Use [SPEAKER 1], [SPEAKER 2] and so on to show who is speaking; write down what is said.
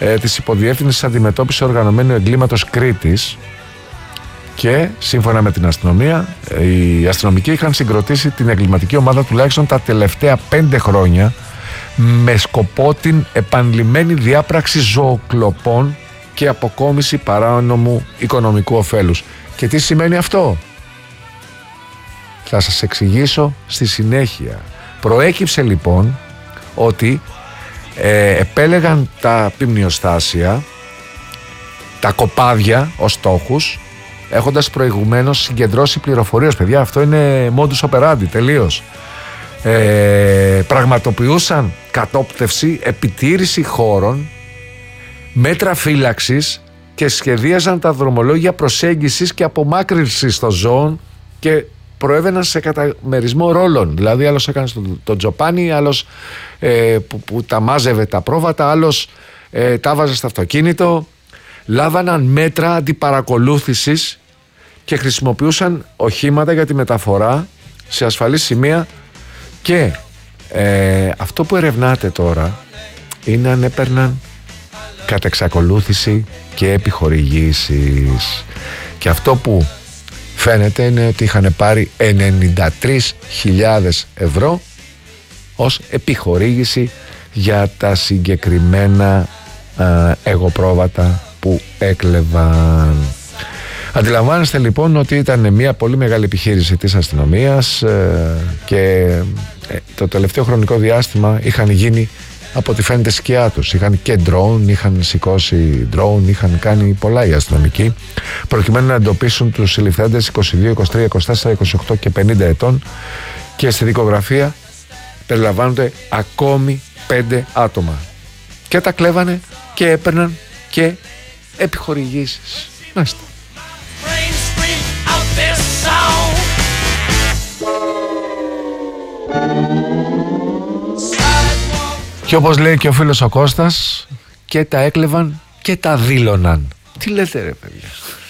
[SPEAKER 1] της Υποδιεύθυνσης Αντιμετώπισης Οργανωμένου Εγκλήματος Κρήτης, και σύμφωνα με την αστυνομία, οι αστυνομικοί είχαν συγκροτήσει την εγκληματική ομάδα τουλάχιστον τα τελευταία 5 χρόνια με σκοπό την επανειλημμένη διάπραξη ζωοκλοπών και αποκόμιση παράνομου οικονομικού ωφέλους. Και τι σημαίνει αυτό? Θα σας εξηγήσω στη συνέχεια. Προέκυψε λοιπόν ότι επέλεγαν τα πυμνιοστάσια, τα κοπάδια ως στόχους, έχοντας προηγουμένως συγκεντρώσει πληροφορίες. Παιδιά, αυτό είναι modus operandi τελείως. Πραγματοποιούσαν κατόπτευση, επιτήρηση χώρων, μέτρα φύλαξης και σχεδίαζαν τα δρομολόγια προσέγγισης και απομάκρυνσης των ζώων και προέβαιναν σε καταμερισμό ρόλων. Δηλαδή άλλος έκανε τον τζοπάνι, άλλος που τα μάζευε τα πρόβατα, άλλος τα βάζε στο αυτοκίνητο. Λάβαναν μέτρα αντιπαρακολούθησης και χρησιμοποιούσαν οχήματα για τη μεταφορά σε ασφαλή σημεία. Και αυτό που ερευνάτε τώρα είναι αν έπαιρναν κατ' εξακολούθηση και επιχορηγήσεις. Και αυτό που φαίνεται είναι ότι είχαν πάρει 93.000 ευρώ ως επιχορήγηση για τα συγκεκριμένα εγωπρόβατα που έκλεβαν. Αντιλαμβάνεστε λοιπόν ότι ήταν μια πολύ μεγάλη επιχείρηση της αστυνομίας και το τελευταίο χρονικό διάστημα είχαν γίνει, από ό,τι φαίνεται, σκιά τους. Είχαν και drone, είχαν σηκώσει drone, είχαν κάνει πολλά οι αστυνομικοί προκειμένου να εντοπίσουν τους συλληφθέντες 22, 23, 24, 28 και 50 ετών, και στη δικογραφία περιλαμβάνονται ακόμη 5 άτομα και τα κλέβανε και έπαιρναν και επιχορηγήσεις. Μάλιστα. Και όπως λέει και ο φίλος ο Κώστας, και τα έκλεβαν και τα δήλωναν. Τι λέτε ρε παιδιά?